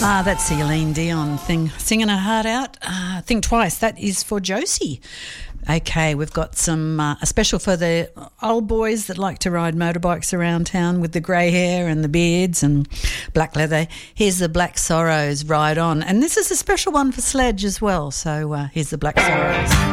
That's Celine Dion singing her heart out. Think twice. That is for Josie. Okay, we've got some a special for the old boys that like to ride motorbikes around town with the grey hair and the beards and black leather. Here's the Black Sorrows, Ride On. And this is a special one for Sledge as well. So here's the Black Sorrows.